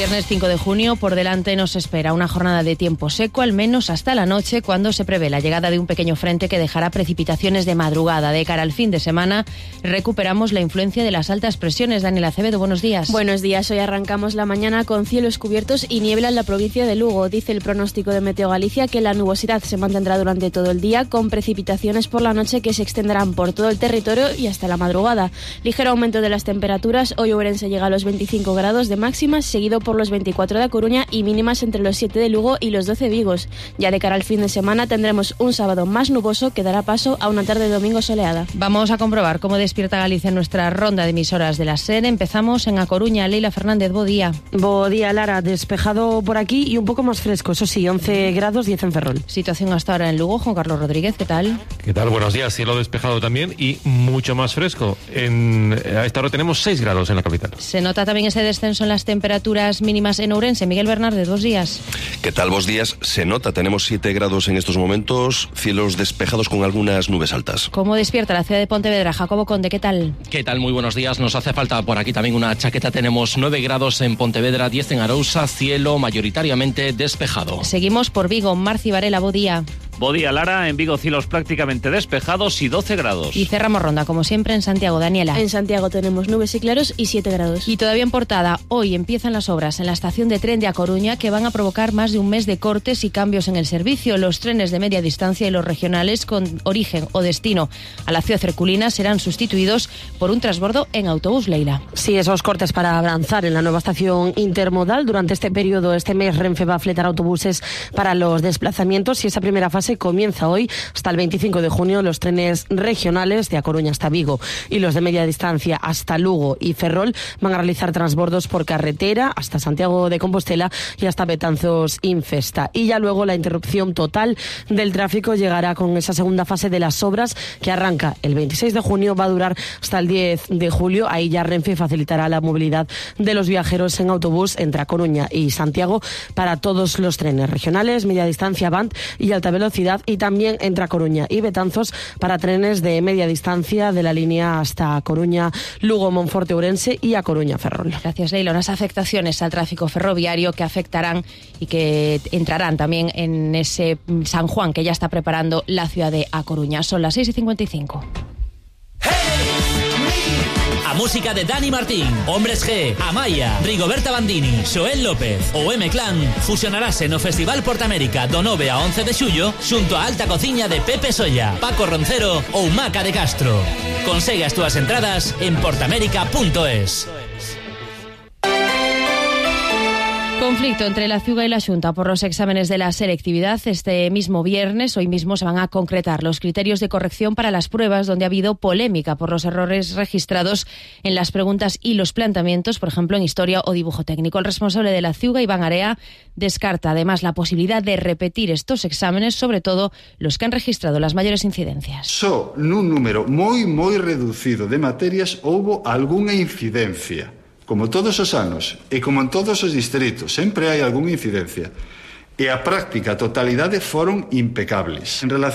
Viernes 5 de junio, por delante nos espera una jornada de tiempo seco, al menos hasta la noche, cuando se prevé la llegada de un pequeño frente que dejará precipitaciones de madrugada. De cara al fin de semana, recuperamos la influencia de las altas presiones. Daniela Acevedo, buenos días. Buenos días. Hoy arrancamos la mañana con cielos cubiertos y niebla en la provincia de Lugo. Dice el pronóstico de Meteo Galicia que la nubosidad se mantendrá durante todo el día, con precipitaciones por la noche que se extenderán por todo el territorio y hasta la madrugada. Ligero aumento de las temperaturas. Hoy Ourense llega a los 25 grados de máximas, seguido por los 24 de A Coruña y mínimas entre los 7 de Lugo y los 12 de Vigos. Ya de cara al fin de semana tendremos un sábado más nuboso que dará paso a una tarde de domingo soleada. Vamos a comprobar cómo despierta Galicia en nuestra ronda de emisoras de la SER. Empezamos en A Coruña. Leila Fernández, bo día. Bo día, Lara. Despejado por aquí y un poco más fresco, eso sí, 11 grados, 10 en Ferrol. Situación hasta ahora en Lugo. Juan Carlos Rodríguez, ¿qué tal? ¿Qué tal? Buenos días. Cielo despejado también y mucho más fresco. A esta hora tenemos 6 grados en la capital. Se nota también ese descenso en las temperaturas mínimas en Ourense. Miguel Bernardes, buenos días. ¿Qué tal? Buenos días. Se nota, tenemos 7 grados en estos momentos, cielos despejados con algunas nubes altas. ¿Cómo despierta la ciudad de Pontevedra? Jacobo Conde, ¿qué tal? ¿Qué tal? Muy buenos días. Nos hace falta por aquí también una chaqueta. Tenemos 9 grados en Pontevedra, 10 en Arousa, cielo mayoritariamente despejado. Seguimos por Vigo. Marci Varela, bo día. Bo día, Lara. En Vigo cielos prácticamente despejados y 12 grados. Y cerramos ronda, como siempre, en Santiago. Daniela. En Santiago tenemos nubes y claros y 7 grados. Y todavía en portada, hoy empiezan las obras en la estación de tren de A Coruña que van a provocar más de un mes de cortes y cambios en el servicio. Los trenes de media distancia y los regionales con origen o destino a la ciudad herculina serán sustituidos por un transbordo en autobús, Leila. Sí, esos cortes para avanzar en la nueva estación intermodal. Durante este periodo, este mes, Renfe va a fletar autobuses para los desplazamientos y esa primera fase comienza hoy hasta el 25 de junio. Los trenes regionales de A Coruña hasta Vigo y los de media distancia hasta Lugo y Ferrol van a realizar transbordos por carretera hasta Santiago de Compostela y hasta Betanzos Infesta. Y ya luego la interrupción total del tráfico llegará con esa segunda fase de las obras que arranca el 26 de junio, va a durar hasta el 10 de julio. Ahí ya Renfe facilitará la movilidad de los viajeros en autobús entre A Coruña y Santiago para todos los trenes regionales, media distancia, Avant y alta velocidad, y también entre A Coruña y Betanzos para trenes de media distancia de la línea hasta A Coruña, Lugo, Monforte, Ourense y A Coruña, Ferrol. Gracias, Leila. Unas afectaciones al tráfico ferroviario que afectarán y que entrarán también en ese San Juan que ya está preparando la ciudad de A Coruña. Son las 6:55. A música de Dani Martín, Hombres G, Amaya, Rigoberta Bandini, Xoel López ou M-Clan fusionarase no Festival Portamérica do 9 a 11 de xullo xunto a alta cociña de Pepe Solla, Paco Roncero ou Maca de Castro. Consegue as túas entradas en portamérica.es. Conflicto entre la Ciuga y la Xunta por los exámenes de la selectividad. Este mismo viernes, hoy mismo, se van a concretar los criterios de corrección para las pruebas, donde ha habido polémica por los errores registrados en las preguntas y los planteamientos, por ejemplo, en historia o dibujo técnico. El responsable de la Ciuga, Iván Area, descarta además la posibilidad de repetir estos exámenes, sobre todo los que han registrado las mayores incidencias. Só nun número moi reducido de materias houbo algunha incidencia. Como todos os anos e como en todos os distritos, sempre hai algunha incidencia. E a práctica, a totalidade foron impecables. En relación